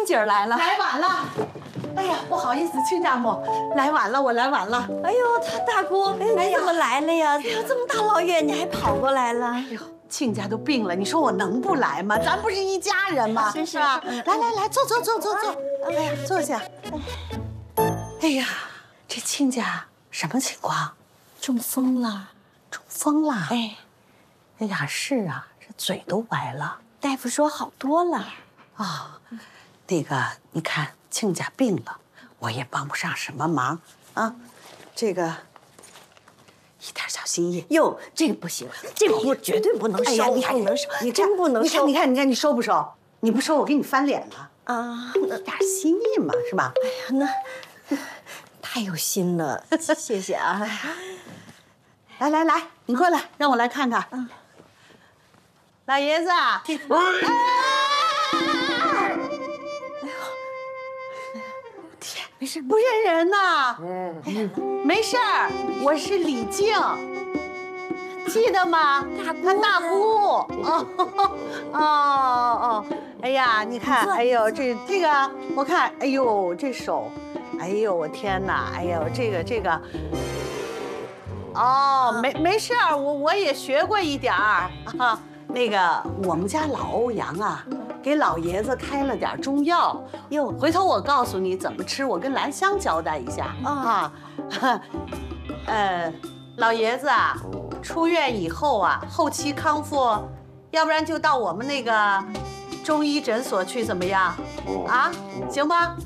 姐儿来了， 来晚了。哎呀，不好意思，亲家母，来晚了，我来晚了。 哎呦，他大姑，你怎么来了呀？哎呦，这么大老远你还跑过来了？ 哎呦，亲家都病了，你说我能不来吗？咱不是一家人吗？是吧？来，坐。哎呀，坐下。哎呀，这亲家什么情况？ 中风了。 中风了？ 哎呀，是啊，这嘴都歪了。 大夫说好多了。 啊，那个，你看亲家病了，我也帮不上什么忙啊。这个一点小心意。 哟，这个不行，这个活绝对不能收， 你不能收， 你真不能收。 你看，你收不收？你不收，我给你翻脸了啊！ 一点心意嘛，是吧？ 哎呀，那太有心了，谢谢啊！ 来，你过来，让我来看看。老爷子，天，没事，不认人呐。没事儿，我是李静，记得吗？他大姑。哦，哎呀，你看，哎呦，这个，我看，哎呦，这手，哎呦，我天哪，哎呦，这个。哦，没事儿，我也学过一点儿啊。那个我们家老欧阳啊，给老爷子开了点中药，哟，回头我告诉你怎么吃，我跟兰香交代一下啊。老爷子啊，出院以后啊，后期康复，要不然就到我们那个中医诊所去，怎么样？啊，行吗？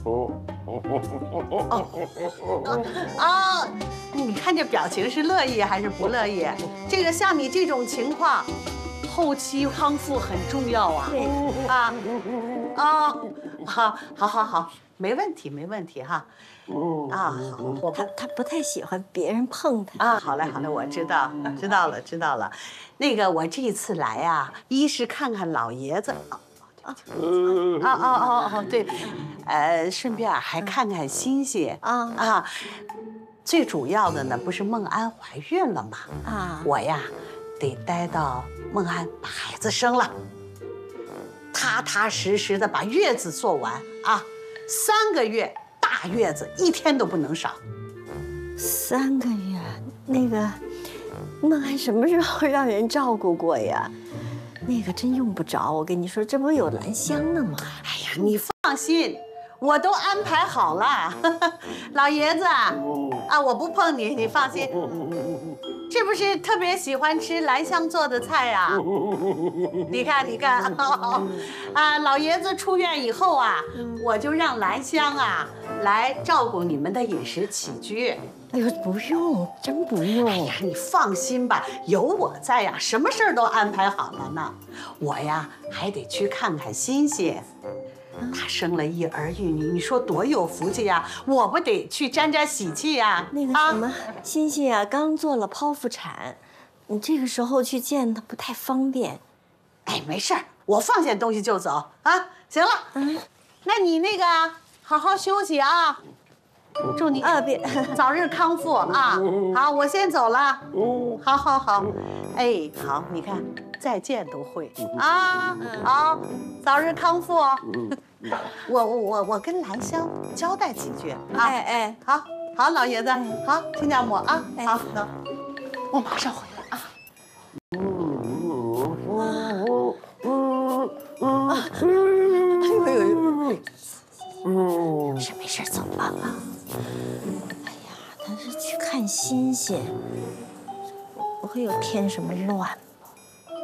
哦，你看这表情是乐意还是不乐意？这个像你这种情况，后期康复很重要啊。 对好，没问题哈。啊， 他不太喜欢别人碰他啊。好嘞，我知道了。那个我这次来啊，一是看看老爷子。对，顺便还看看欣欣啊。最主要的呢，不是孟安怀孕了吗？啊，我呀，得待到孟安把孩子生了，踏踏实实的把月子做完啊，3个月大月子1天都不能少。 3个月，那个孟安什么时候让人照顾过呀？那个真用不着，我跟你说，这不有兰香呢吗？ 哎呀，你放心，我都安排好了。老爷子啊，我不碰你，你放心。是不是特别喜欢吃兰香做的菜啊？你看，老爷子出院以后啊，我就让兰香啊来照顾你们的饮食起居。 哎呦，不用，真不用。 哎呀，你放心吧，有我在呀，什么事儿都安排好了呢。我呀还得去看看欣欣，她生了一儿一女，你说多有福气呀！我不得去沾沾喜气呀？ 那个什么，欣欣啊，刚做了剖腹产，你这个时候去见她不太方便。 哎，没事儿，我放下东西就走啊。行了，那你那个好好休息啊。祝你别早日康复啊！好，我先走了。好，哎，好，你看再见都会啊。好，早日康复。我跟兰香交代几句啊。好，老爷子，好，亲家母啊，好，走，我马上回来啊。没事，走吧。 哎呀，他是去看欣欣，不会有添什么乱吧？